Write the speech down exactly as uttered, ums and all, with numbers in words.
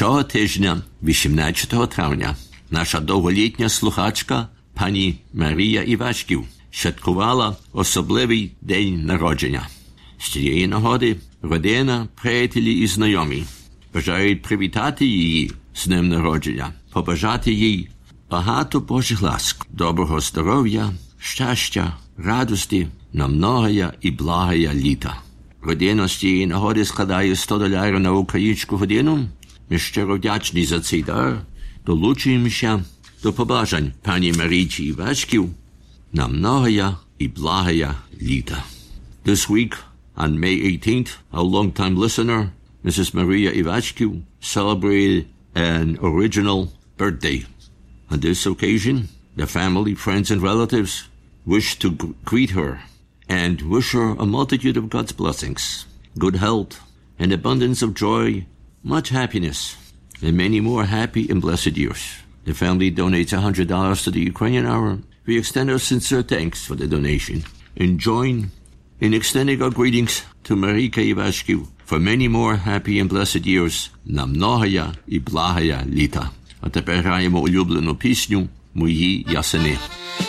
Цього тижня, вісімнадцятого травня, наша довголітня слухачка пані Марія Івашків святкувала особливий день народження. З цієї нагоди родина, приятелі і знайомі бажають привітати її з днем народження, побажати їй багато Божих ласк, доброго здоров'я, щастя, радості на многоя і благоя літа. Родина з цієї нагоди складає сто доларів на українську годину. Ми щиро вдячні за цей дар. Долучуємося до побажань пані Марійці Івашків на многоя і благоя літа. This week, on May eighteenth, a long-time listener, Missus Maria Ivashkiw, celebrated an original birthday. On this occasion, the family, friends, and relatives wish to g- greet her and wish her a multitude of God's blessings, good health, and abundance of joy, much happiness, and many more happy and blessed years. The family donates one hundred dollars to the Ukrainian Hour. We extend our sincere thanks for the donation and join in extending our greetings to Marika Ivashkiw for many more happy and blessed years на многоя і благоя літа. А тепер граємо улюблену пісню «Мої ясени».